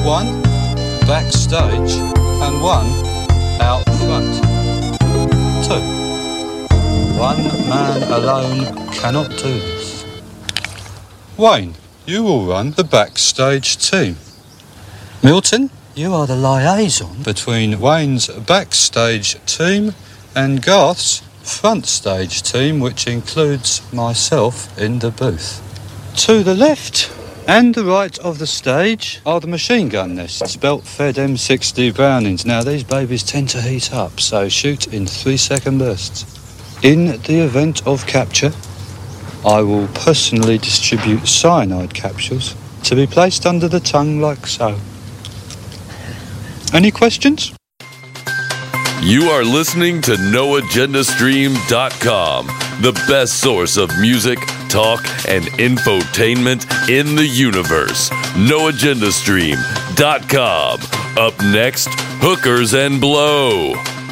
One backstage and one out front. Two. One man alone cannot do this. Wayne, you will run the backstage team. Milton, you are the liaison between Wayne's backstage team and Garth's front stage team, which includes myself in the booth. To the left and the right of the stage are the machine gun nests, belt-fed M60 Brownings. Now, these babies tend to heat up, so shoot in 3-second bursts. In the event of capture, I will personally distribute cyanide capsules to be placed under the tongue like so. Any questions? You are listening to NoAgendaStream.com, the best source of music, talk, and infotainment in the universe. NoAgendaStream.com. Up next, Hookers and Blow.